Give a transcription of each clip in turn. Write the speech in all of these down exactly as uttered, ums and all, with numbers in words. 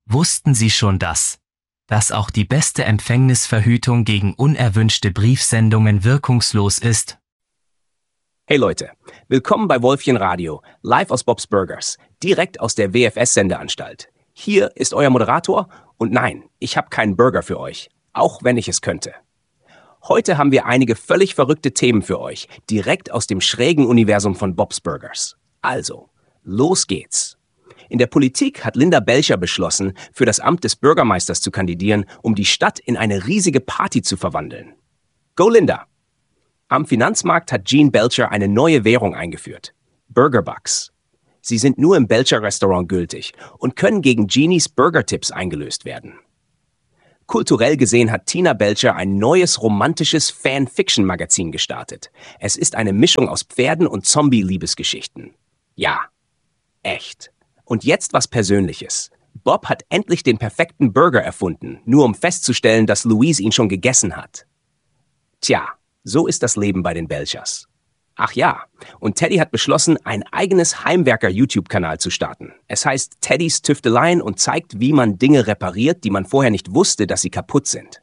Wussten Sie schon das? Dass auch die beste Empfängnisverhütung gegen unerwünschte Briefsendungen wirkungslos ist? Hey Leute, willkommen bei Wolfchen Radio, live aus Bob's Burgers, direkt aus der W F S-Sendeanstalt. Hier ist euer Moderator und nein, ich habe keinen Burger für euch, auch wenn ich es könnte. Heute haben wir einige völlig verrückte Themen für euch, direkt aus dem schrägen Universum von Bob's Burgers. Also, los geht's. In der Politik hat Linda Belcher beschlossen, für das Amt des Bürgermeisters zu kandidieren, um die Stadt in eine riesige Party zu verwandeln. Go Linda! Am Finanzmarkt hat Jean Belcher eine neue Währung eingeführt. Burger Bucks. Sie sind nur im Belcher Restaurant gültig und können gegen Genies Burger-Tipps eingelöst werden. Kulturell gesehen hat Tina Belcher ein neues romantisches Fan-Fiction-Magazin gestartet. Es ist eine Mischung aus Pferden und Zombie-Liebesgeschichten. Ja, echt. Und jetzt was Persönliches. Bob hat endlich den perfekten Burger erfunden, nur um festzustellen, dass Louise ihn schon gegessen hat. Tja, so ist das Leben bei den Belchers. Ach ja, und Teddy hat beschlossen, ein eigenes Heimwerker-YouTube-Kanal zu starten. Es heißt Teddys Tüfteleien und zeigt, wie man Dinge repariert, die man vorher nicht wusste, dass sie kaputt sind.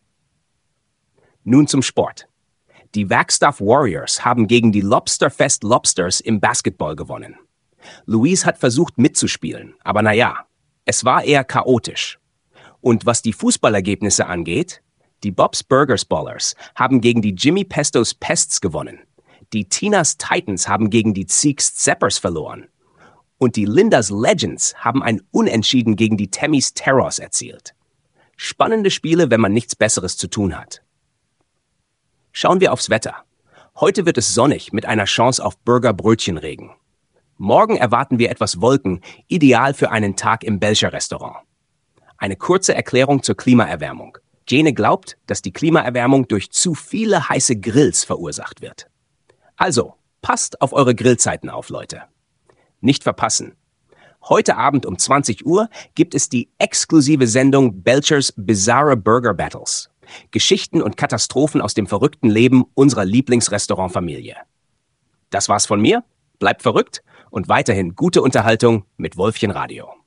Nun zum Sport. Die Wagstaff Warriors haben gegen die Lobsterfest Lobsters im Basketball gewonnen. Louise hat versucht mitzuspielen, aber naja, es war eher chaotisch. Und was die Fußballergebnisse angeht, die Bob's Burgers Ballers haben gegen die Jimmy Pestos Pests gewonnen. Die Tinas Titans haben gegen die Zeeks Zappers verloren. Und die Lindas Legends haben ein Unentschieden gegen die Tammys Terrors erzielt. Spannende Spiele, wenn man nichts Besseres zu tun hat. Schauen wir aufs Wetter. Heute wird es sonnig mit einer Chance auf Burger-Brötchenregen. Morgen erwarten wir etwas Wolken, ideal für einen Tag im Belcher Restaurant. Eine kurze Erklärung zur Klimaerwärmung. Jane glaubt, dass die Klimaerwärmung durch zu viele heiße Grills verursacht wird. Also, passt auf eure Grillzeiten auf, Leute. Nicht verpassen. Heute Abend um zwanzig Uhr gibt es die exklusive Sendung Belchers Bizarre Burger Battles. Geschichten und Katastrophen aus dem verrückten Leben unserer Lieblingsrestaurantfamilie. Das war's von mir. Bleibt verrückt und weiterhin gute Unterhaltung mit Wolfchen Radio.